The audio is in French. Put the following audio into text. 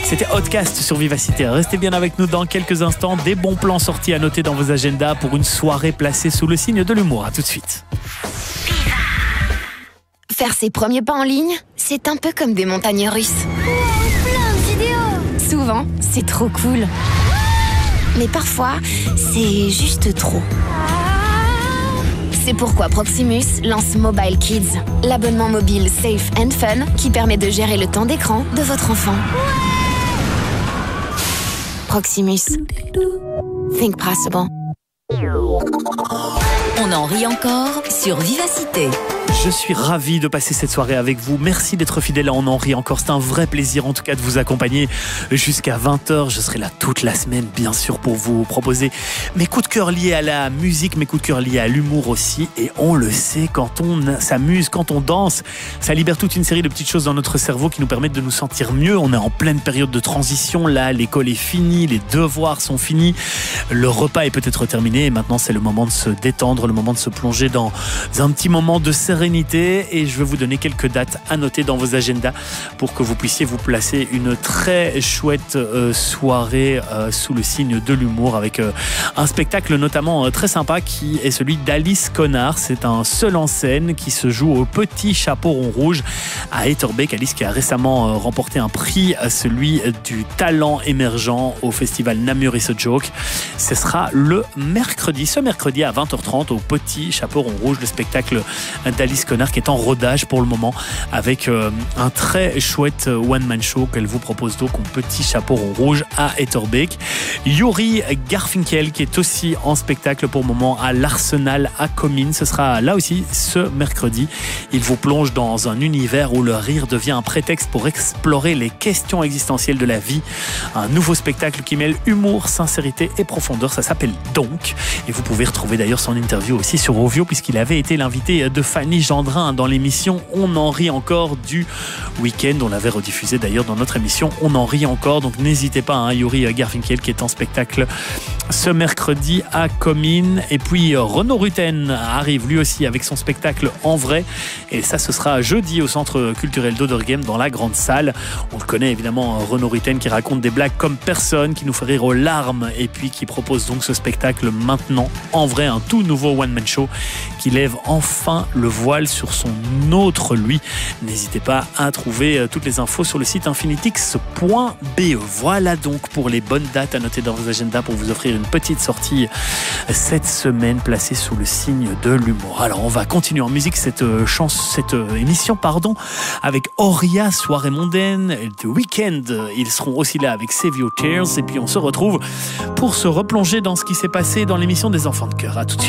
C'était Outcast sur Vivacité. Restez bien avec nous dans quelques instants. Des bons plans sortis à noter dans vos agendas pour une soirée placée sous le signe de l'humour. À tout de suite. Faire ses premiers pas en ligne, c'est un peu comme des montagnes russes. Plein de vidéos. Souvent, c'est trop cool. Mais parfois, c'est juste trop. C'est pourquoi Proximus lance Mobile Kids, l'abonnement mobile safe and fun qui permet de gérer le temps d'écran de votre enfant. Proximus. Think possible. On en rit encore sur Vivacité. Je suis ravi de passer cette soirée avec vous. Merci d'être fidèle à On en rit encore. C'est un vrai plaisir en tout cas de vous accompagner jusqu'à 20h. Je serai là toute la semaine bien sûr pour vous proposer mes coups de cœur liés à la musique, mes coups de cœur liés à l'humour aussi. Et on le sait, quand on s'amuse, quand on danse, ça libère toute une série de petites choses dans notre cerveau qui nous permettent de nous sentir mieux. On est en pleine période de transition. Là, l'école est finie, les devoirs sont finis, le repas est peut-être terminé. Et maintenant, c'est le moment de se détendre, le moment de se plonger dans un petit moment de sérénité. Et je vais vous donner quelques dates à noter dans vos agendas pour que vous puissiez vous placer une très chouette soirée sous le signe de l'humour avec un spectacle notamment très sympa qui est celui d'Alice Connard. C'est un seul en scène qui se joue au Petit Chaperon Rouge à Etterbeek. Alice qui a récemment remporté un prix, celui du talent émergent au festival Namur Is a Joke. Ce sera ce mercredi à 20h30 au Petit Chaperon Rouge, le spectacle d'Alice Connard qui est en rodage pour le moment avec un très chouette one-man show qu'elle vous propose donc au Petit Chaperon Rouge à Etterbeek. Yuri Garfinkel qui est aussi en spectacle pour le moment à l'Arsenal à Comines. Ce sera là aussi ce mercredi. Il vous plonge dans un univers où le rire devient un prétexte pour explorer les questions existentielles de la vie. Un nouveau spectacle qui mêle humour, sincérité et profondeur. Ça s'appelle Donc. Et vous pouvez retrouver d'ailleurs son interview aussi sur Ovio puisqu'il avait été l'invité de Fanny Gendrin dans l'émission On en rit encore du week-end. On l'avait rediffusé d'ailleurs dans notre émission On en rit encore. Donc n'hésitez pas, Yuri Garfinkel qui est en spectacle ce mercredi à Comines. Et puis Renaud Rutten arrive lui aussi avec son spectacle En vrai. Et ça, ce sera jeudi au Centre culturel d'Oderghem dans la grande salle. On le connaît évidemment, Renaud Rutten qui raconte des blagues comme personne, qui nous fait rire aux larmes et puis qui propose donc ce spectacle maintenant En vrai, un tout nouveau one-man show qui lève enfin le voile sur son autre lui. N'hésitez pas à trouver toutes les infos sur le site infinitix.be. Voilà donc pour les bonnes dates à noter dans vos agendas pour vous offrir une petite sortie cette semaine placée sous le signe de l'humour. Alors on va continuer en musique cette émission avec Auria, Soirée mondaine, The Weeknd. Ils seront aussi là avec Save Your Tears et puis on se retrouve pour se replonger dans ce qui s'est passé dans l'émission des Enfants de Cœur. À tout de suite.